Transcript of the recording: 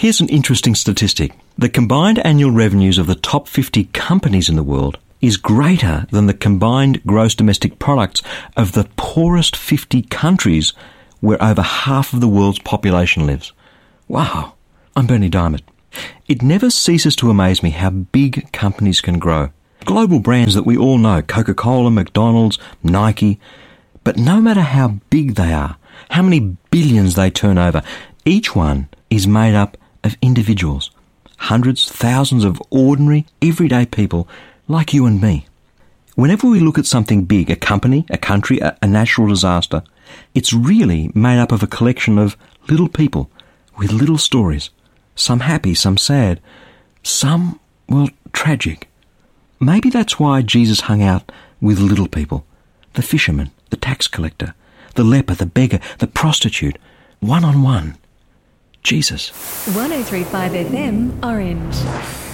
Here's an interesting statistic. The combined annual revenues of the top 50 companies in the world is greater than the combined gross domestic products of the poorest 50 countries where over half of the world's population lives. Wow. I'm Bernie Diamond. It never ceases to amaze me how big companies can grow. Global brands that we all know, Coca-Cola, McDonald's, Nike. But no matter how big they are, how many billions they turn over, each one is made up of individuals. Hundreds, thousands of ordinary, everyday people like you and me. Whenever we look at something big, a company, a country, a natural disaster, it's really made up of a collection of little people with little stories. Some happy, some sad, some, well, tragic. Maybe that's why Jesus hung out with little people. The fisherman, the tax collector, the leper, the beggar, the prostitute. One-on-one. Jesus. 103.5 FM, Orange.